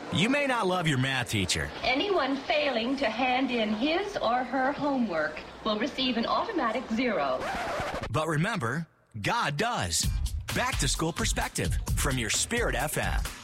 You may not love your math teacher. Anyone failing to hand in his or her homework will receive an automatic 0. But remember, God does. Back to School Perspective from your Spirit FM.